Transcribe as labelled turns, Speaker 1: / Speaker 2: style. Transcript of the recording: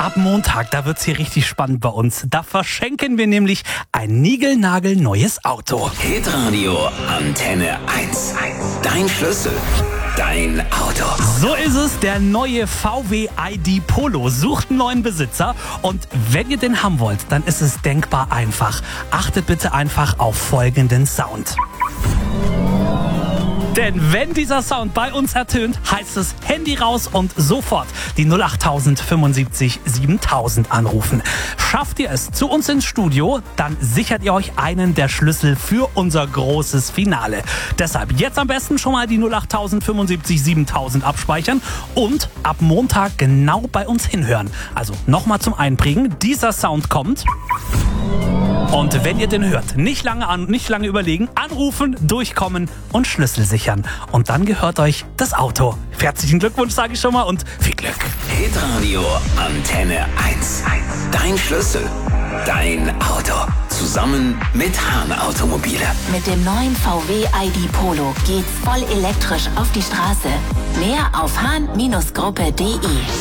Speaker 1: Ab Montag, da wird's hier richtig spannend bei uns. Da verschenken wir nämlich ein niegelnagelneues Auto.
Speaker 2: Hitradio Antenne 1. Dein Schlüssel. Dein Auto.
Speaker 1: So ist es, der neue VW ID Polo sucht einen neuen Besitzer. Und wenn ihr den haben wollt, dann ist es denkbar einfach. Achtet bitte einfach auf folgenden Sound. Denn wenn dieser Sound bei uns ertönt, heißt es Handy raus und sofort die 08000 75 7000 anrufen. Schafft ihr es zu uns ins Studio, dann sichert ihr euch einen der Schlüssel für unser großes Finale. Deshalb jetzt am besten schon mal die 08000 75 7000 abspeichern und ab Montag genau bei uns hinhören. Also nochmal zum Einprägen, dieser Sound kommt. Und wenn ihr den hört, nicht lange überlegen, anrufen, durchkommen und Schlüssel sichern. Und dann gehört euch das Auto. Herzlichen Glückwunsch, sage ich schon mal, und viel Glück.
Speaker 2: Hitradio Antenne 1. Dein Schlüssel. Dein Auto. Zusammen mit Hahn Automobile.
Speaker 3: Mit dem neuen VW ID Polo geht's voll elektrisch auf die Straße. Mehr auf hahn-gruppe.de.